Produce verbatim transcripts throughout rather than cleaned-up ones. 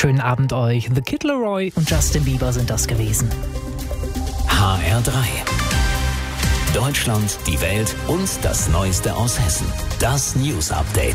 Schönen Abend euch. The Kid Laroi und Justin Bieber sind das gewesen. H R drei. Deutschland, die Welt und das Neueste aus Hessen. Das News Update.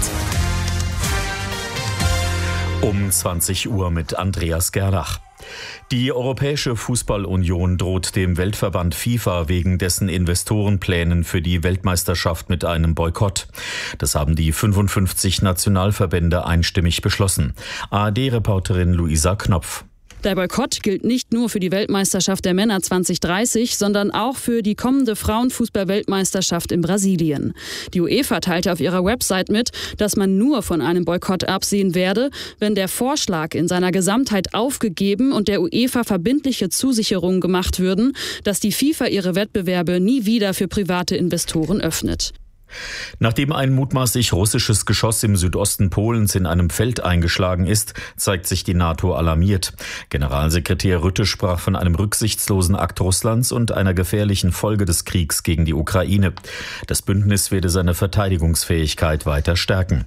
Um zwanzig Uhr mit Andreas Gerlach. Die Europäische Fußballunion droht dem Weltverband FIFA wegen dessen Investorenplänen für die Weltmeisterschaft mit einem Boykott. Das haben die fünfundfünfzig Nationalverbände einstimmig beschlossen. A R D-Reporterin Luisa Knopf. Der Boykott gilt nicht nur für die Weltmeisterschaft der Männer zwanzig dreißig, sondern auch für die kommende Frauenfußball-Weltmeisterschaft in Brasilien. Die UEFA teilte auf ihrer Website mit, dass man nur von einem Boykott absehen werde, wenn der Vorschlag in seiner Gesamtheit aufgegeben und der UEFA verbindliche Zusicherungen gemacht würden, dass die FIFA ihre Wettbewerbe nie wieder für private Investoren öffnet. Nachdem ein mutmaßlich russisches Geschoss im Südosten Polens in einem Feld eingeschlagen ist, zeigt sich die NATO alarmiert. Generalsekretär Rutte sprach von einem rücksichtslosen Akt Russlands und einer gefährlichen Folge des Kriegs gegen die Ukraine. Das Bündnis werde seine Verteidigungsfähigkeit weiter stärken.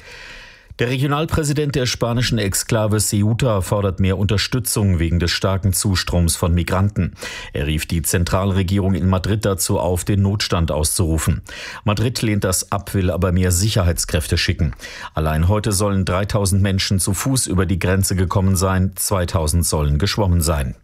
Der Regionalpräsident der spanischen Exklave Ceuta fordert mehr Unterstützung wegen des starken Zustroms von Migranten. Er rief die Zentralregierung in Madrid dazu auf, den Notstand auszurufen. Madrid lehnt das ab, will aber mehr Sicherheitskräfte schicken. Allein heute sollen dreitausend Menschen zu Fuß über die Grenze gekommen sein, zweitausend sollen geschwommen sein.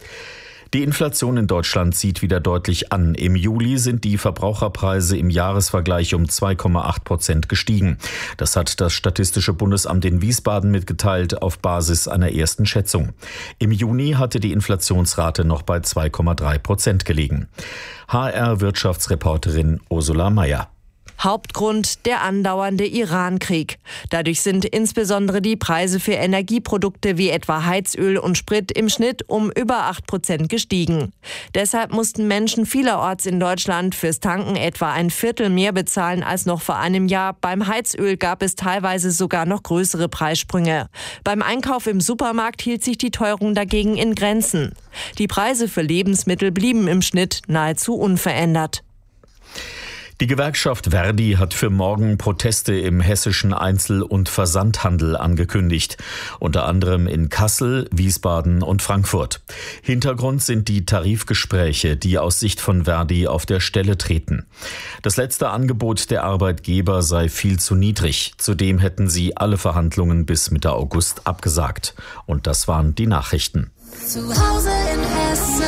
Die Inflation in Deutschland zieht wieder deutlich an. Im Juli sind die Verbraucherpreise im Jahresvergleich um zwei Komma acht Prozent gestiegen. Das hat das Statistische Bundesamt in Wiesbaden mitgeteilt auf Basis einer ersten Schätzung. Im Juni hatte die Inflationsrate noch bei zwei Komma drei Prozent gelegen. H R-Wirtschaftsreporterin Ursula Mayer. Hauptgrund der andauernde Iran-Krieg. Dadurch sind insbesondere die Preise für Energieprodukte wie etwa Heizöl und Sprit im Schnitt um über acht Prozent gestiegen. Deshalb mussten Menschen vielerorts in Deutschland fürs Tanken etwa ein Viertel mehr bezahlen als noch vor einem Jahr. Beim Heizöl gab es teilweise sogar noch größere Preissprünge. Beim Einkauf im Supermarkt hielt sich die Teuerung dagegen in Grenzen. Die Preise für Lebensmittel blieben im Schnitt nahezu unverändert. Die Gewerkschaft Verdi hat für morgen Proteste im hessischen Einzel- und Versandhandel angekündigt. Unter anderem in Kassel, Wiesbaden und Frankfurt. Hintergrund sind die Tarifgespräche, die aus Sicht von Verdi auf der Stelle treten. Das letzte Angebot der Arbeitgeber sei viel zu niedrig. Zudem hätten sie alle Verhandlungen bis Mitte August abgesagt. Und das waren die Nachrichten. Zu Hause in Hessen.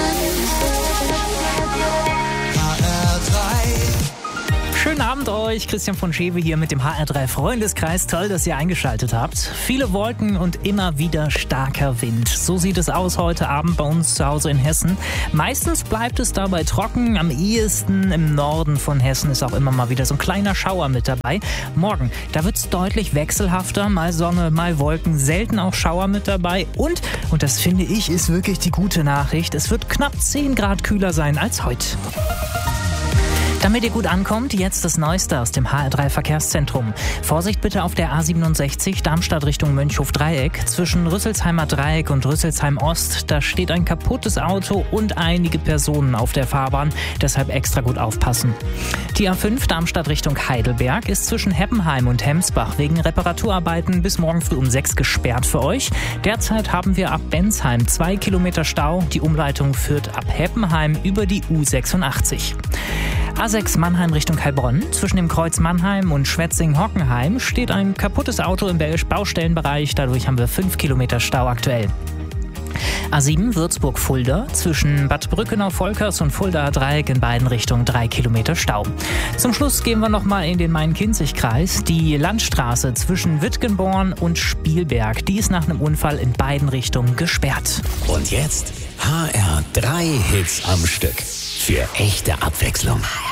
Schönen Abend euch, Christian von Schewe hier mit dem H R drei Freundeskreis. Toll, dass ihr eingeschaltet habt. Viele Wolken und immer wieder starker Wind. So sieht es aus heute Abend bei uns zu Hause in Hessen. Meistens bleibt es dabei trocken. Am ehesten im Norden von Hessen ist auch immer mal wieder so ein kleiner Schauer mit dabei. Morgen, da wird es deutlich wechselhafter. Mal Sonne, mal Wolken, selten auch Schauer mit dabei. Und, und das finde ich, ist wirklich die gute Nachricht, es wird knapp zehn Grad kühler sein als heute. Damit ihr gut ankommt, jetzt das Neueste aus dem H R drei Verkehrszentrum. Vorsicht bitte auf der A siebenundsechzig, Darmstadt Richtung Mönchhof-Dreieck. Zwischen Rüsselsheimer Dreieck und Rüsselsheim Ost, da steht ein kaputtes Auto und einige Personen auf der Fahrbahn. Deshalb extra gut aufpassen. Die A fünf, Darmstadt Richtung Heidelberg, ist zwischen Heppenheim und Hemsbach wegen Reparaturarbeiten bis morgen früh um sechs gesperrt für euch. Derzeit haben wir ab Bensheim zwei Kilometer Stau. Die Umleitung führt ab Heppenheim über die U sechsundachtzig. A sechs Mannheim Richtung Heilbronn. Zwischen dem Kreuz Mannheim und Schwetzing-Hockenheim steht ein kaputtes Auto im Baustellenbereich. Dadurch haben wir fünf Kilometer Stau aktuell. A sieben Würzburg-Fulda. Zwischen Bad Brückenau-Volkers und Fuldaer Dreieck in beiden Richtungen drei Kilometer Stau. Zum Schluss gehen wir nochmal in den Main-Kinzig-Kreis. Die Landstraße zwischen Wittgenborn und Spielberg, die ist nach einem Unfall in beiden Richtungen gesperrt. Und jetzt H R drei Hits am Stück. Für echte Abwechslung.